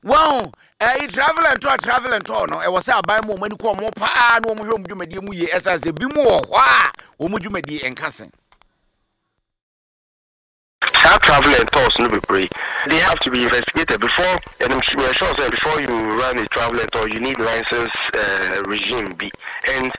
Wow, travel and tour, no. I was a buy more money, more pa, no more home, you may be as a bimo, wah, you may be and cousin. Travel and tours no be free. They have to be investigated before, and I'm sure before you run a travel and tour, you need license regime. And